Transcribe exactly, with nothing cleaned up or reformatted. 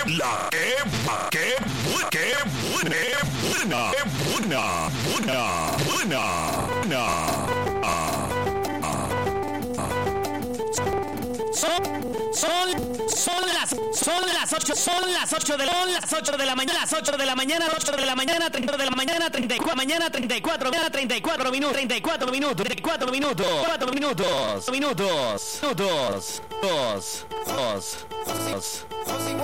la que va, que bu- que buena, buena, que buena, buena, buena, buena. Ah, ah, ah. Son, son, son las, son las ocho, son las ocho de la, las ocho de la mañana, las ocho de la mañana, ocho de la mañana, treinta de la mañana, treinta y cuatro, mañana, treinta y cuatro, mañana, treinta y cuatro minutos, treinta y cuatro minutos, treinta y cuatro minutos, cuatro minutos, minutos, minutos, dos, dos, dos, dos.